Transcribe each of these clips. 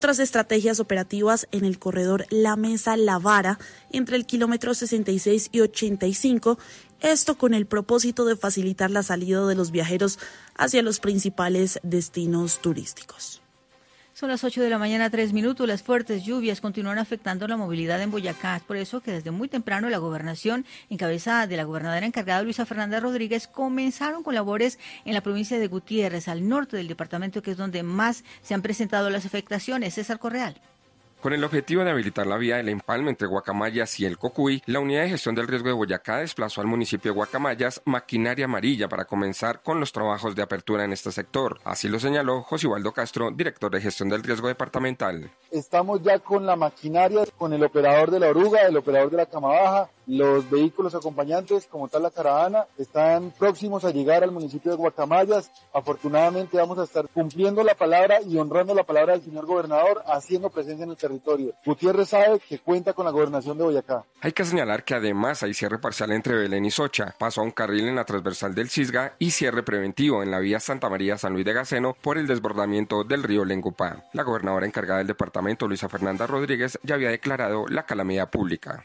Otras estrategias operativas en el corredor La Mesa-La Vara, entre el kilómetro 66 y 85, esto con el propósito de facilitar la salida de los viajeros hacia los principales destinos turísticos. Son las 8 de la mañana, 3 minutos. Las fuertes lluvias continúan afectando la movilidad en Boyacá. Es por eso que desde muy temprano la gobernación, en cabeza de la gobernadora encargada Luisa Fernanda Rodríguez, comenzaron con labores en la provincia de Gutiérrez, al norte del departamento, que es donde más se han presentado las afectaciones. César Correal. Con el objetivo de habilitar la vía del empalme entre Guacamayas y el Cocuy, la Unidad de Gestión del Riesgo de Boyacá desplazó al municipio de Guacamayas maquinaria amarilla para comenzar con los trabajos de apertura en este sector. Así lo señaló José Ubaldo Castro, director de Gestión del Riesgo Departamental. Estamos ya con la maquinaria, con el operador de la oruga, el operador de la cama baja, los vehículos acompañantes, como tal la caravana, están próximos a llegar al municipio de Guacamayas. Afortunadamente vamos a estar cumpliendo la palabra y honrando la palabra del señor gobernador, haciendo presencia en el territorio. Gutiérrez sabe que cuenta con la gobernación de Boyacá. Hay que señalar que además hay cierre parcial entre Belén y Socha, paso a un carril en la transversal del Cisga y cierre preventivo en la vía Santa María-San Luis de Gaceno por el desbordamiento del río Lengupá. La gobernadora encargada del departamento, Luisa Fernanda Rodríguez, ya había declarado la calamidad pública.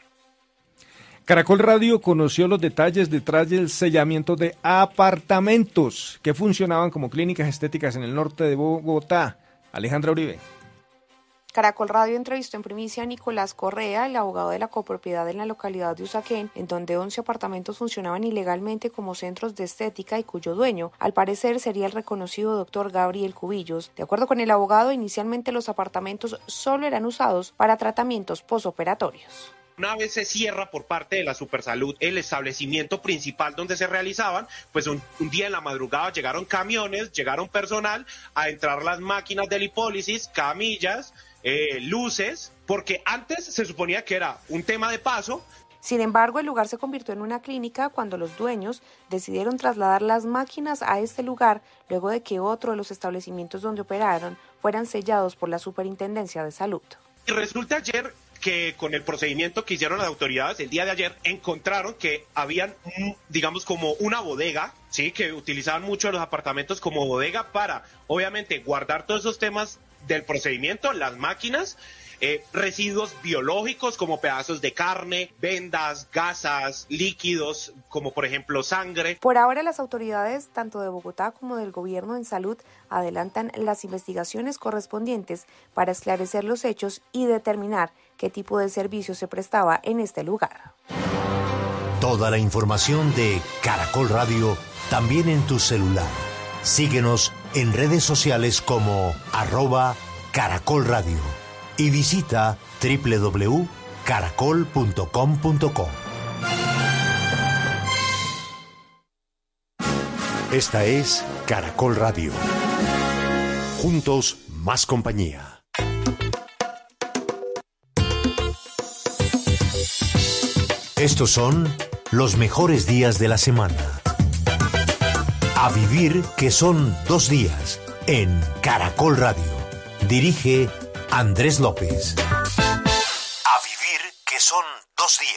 Caracol Radio conoció los detalles detrás del sellamiento de apartamentos que funcionaban como clínicas estéticas en el norte de Bogotá. Alejandra Uribe. Caracol Radio entrevistó en primicia a Nicolás Correa, el abogado de la copropiedad en la localidad de Usaquén, en donde 11 apartamentos funcionaban ilegalmente como centros de estética y cuyo dueño, al parecer, sería el reconocido doctor Gabriel Cubillos. De acuerdo con el abogado, inicialmente los apartamentos solo eran usados para tratamientos posoperatorios. Una vez se cierra por parte de la Supersalud el establecimiento principal donde se realizaban, pues un día en la madrugada llegaron camiones, llegaron personal a entrar las máquinas de lipólisis, camillas, luces, porque antes se suponía que era un tema de paso. Sin embargo, el lugar se convirtió en una clínica cuando los dueños decidieron trasladar las máquinas a este lugar luego de que otro de los establecimientos donde operaron fueran sellados por la Superintendencia de Salud. Y resulta ayer que con el procedimiento que hicieron las autoridades el día de ayer encontraron que habían, digamos, como una bodega, sí, que utilizaban mucho los apartamentos como bodega para, obviamente, guardar todos esos temas del procedimiento, las máquinas, residuos biológicos como pedazos de carne, vendas, gasas, líquidos como por ejemplo sangre. Por ahora las autoridades tanto de Bogotá como del gobierno en salud adelantan las investigaciones correspondientes para esclarecer los hechos y determinar qué tipo de servicio se prestaba en este lugar. Toda la información de Caracol Radio también en tu celular. Síguenos en redes sociales como @Caracol Radio y visita www.caracol.com.co. Esta es Caracol Radio. Juntos, más compañía. Estos son los mejores días de la semana. A vivir, que son 2 días, en Caracol Radio. Dirige Andrés López. A vivir, que son 2 días.